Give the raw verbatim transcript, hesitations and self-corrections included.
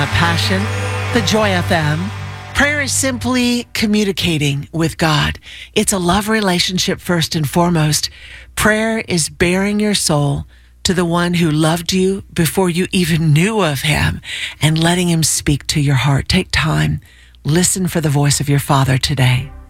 uh, Passion, the Joy F M. Prayer is simply communicating with God. It's a love relationship first and foremost. Prayer is bearing your soul to the one who loved you before you even knew of him and letting him speak to your heart. Take time. Listen for the voice of your Father today.